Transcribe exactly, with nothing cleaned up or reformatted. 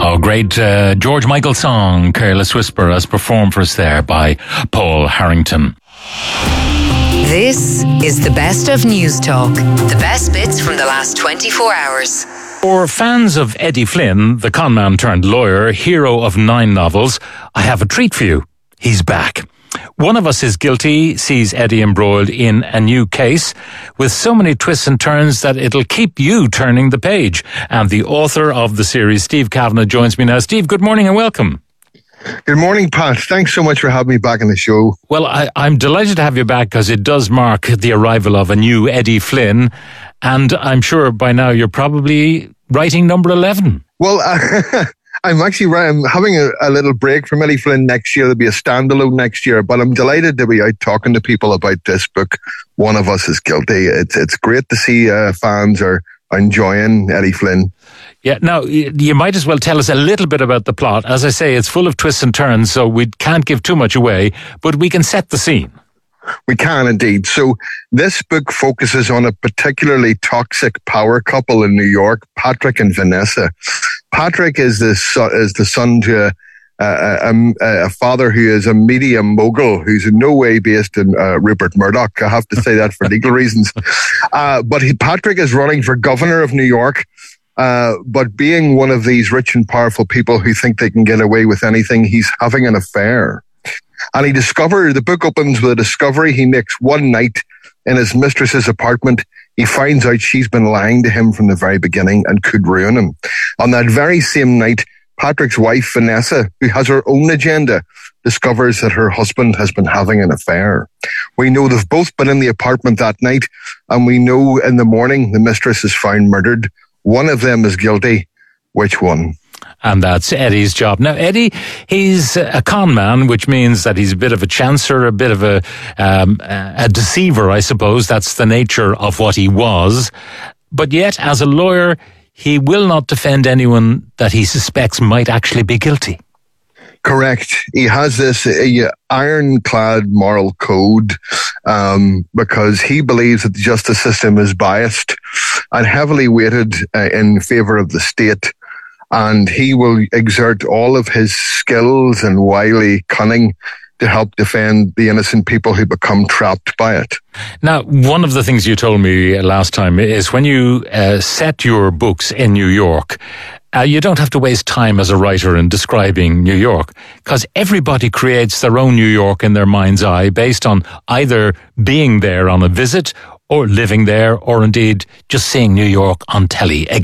Oh, great uh, George Michael song, Careless Whisper, as performed for us there by Paul Harrington. This is the best of News Talk. The best bits from the last twenty-four hours. For fans of Eddie Flynn, the conman turned lawyer, hero of nine novels, I have a treat for you. He's back. One of Us Is Guilty sees Eddie embroiled in a new case with so many twists and turns that it'll keep you turning the page. And the author of the series, Steve Kavanagh, joins me now. Steve, good morning and welcome. Good morning, Pat. Thanks so much for having me back on the show. Well, I, I'm delighted to have you back because it does mark the arrival of a new Eddie Flynn. And I'm sure by now you're probably writing number eleven. Well, uh, I'm actually I'm having a, a little break from Eddie Flynn next year. There'll be a standalone next year, but I'm delighted to be out talking to people about this book, One of Us Is Guilty. It's it's great to see uh, fans are enjoying Eddie Flynn. Yeah, now, you might as well tell us a little bit about the plot. As I say, it's full of twists and turns, so we can't give too much away, but we can set the scene. We can indeed. So this book focuses on a particularly toxic power couple in New York, Patrick and Vanessa. Patrick is the son, is the son to a, a, a, a father who is a media mogul who's in no way based in uh, Rupert Murdoch. I have to say that for legal reasons. Uh, but he, Patrick is running for governor of New York. Uh, but being one of these rich and powerful people who think they can get away with anything, he's having an affair. And he discovered, the book opens with a discovery he makes one night in his mistress's apartment. He finds out she's been lying to him from the very beginning and could ruin him. On that very same night, Patrick's wife, Vanessa, who has her own agenda, discovers that her husband has been having an affair. We know they've both been in the apartment that night, and we know in the morning the mistress is found murdered. One of them is guilty. Which one? And that's Eddie's job. Now, Eddie, he's a con man, which means that he's a bit of a chancer, a bit of a, um, a deceiver, I suppose. That's the nature of what he was. But yet, as a lawyer, he will not defend anyone that he suspects might actually be guilty. Correct. He has this uh, ironclad moral code um, because he believes that the justice system is biased and heavily weighted uh, in favour of the state. And he will exert all of his skills and wily cunning to help defend the innocent people who become trapped by it. Now, one of the things you told me last time is when you uh, set your books in New York, uh, you don't have to waste time as a writer in describing New York, because everybody creates their own New York in their mind's eye based on either being there on a visit or living there or indeed just seeing New York on telly again.